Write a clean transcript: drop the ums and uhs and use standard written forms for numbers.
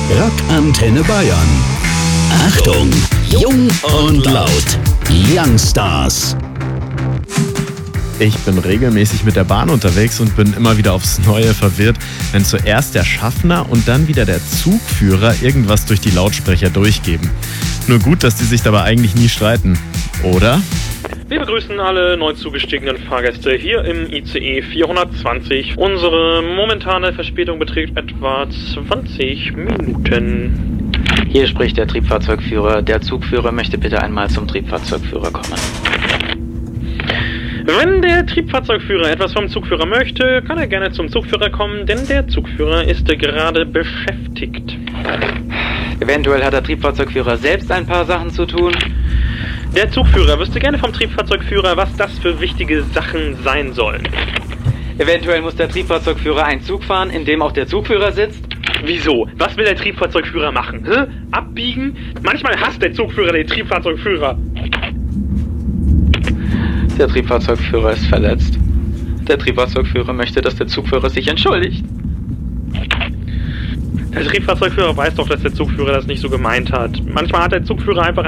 Rock Antenne Bayern. Achtung, jung und laut. Youngstars. Ich bin regelmäßig mit der Bahn unterwegs und bin immer wieder aufs Neue verwirrt, wenn zuerst der Schaffner und dann wieder der Zugführer irgendwas durch die Lautsprecher durchgeben. Nur gut, dass die sich dabei eigentlich nie streiten, oder? Wir begrüßen alle neu zugestiegenen Fahrgäste hier im ICE 420. Unsere momentane Verspätung beträgt etwa 20 Minuten. Hier spricht der Triebfahrzeugführer. Der Zugführer möchte bitte einmal zum Triebfahrzeugführer kommen. Wenn der Triebfahrzeugführer etwas vom Zugführer möchte, kann er gerne zum Zugführer kommen, denn der Zugführer ist gerade beschäftigt. Eventuell hat der Triebfahrzeugführer selbst ein paar Sachen zu tun. Der Zugführer wüsste gerne vom Triebfahrzeugführer, was das für wichtige Sachen sein sollen. Eventuell muss der Triebfahrzeugführer einen Zug fahren, in dem auch der Zugführer sitzt. Wieso? Was will der Triebfahrzeugführer machen? Hä? Abbiegen? Manchmal hasst der Zugführer den Triebfahrzeugführer. Der Triebfahrzeugführer ist verletzt. Der Triebfahrzeugführer möchte, dass der Zugführer sich entschuldigt. Der Triebfahrzeugführer weiß doch, dass der Zugführer das nicht so gemeint hat. Manchmal hat der Zugführer einfach